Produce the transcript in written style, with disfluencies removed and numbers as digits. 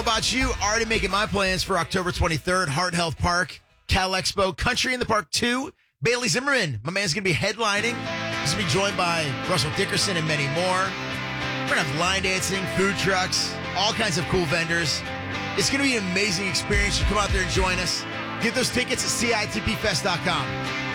About you, already making my plans for October 23rd, Heart Health Park, Cal Expo, Country in the Park 2. Bailey Zimmerman, my man's going to be headlining. He's going to be joined by Russell Dickerson and many more. We're going to have line dancing, food trucks, all kinds of cool vendors. It's going to be an amazing experience. You come out there and join us. Get those tickets at CITPfest.com.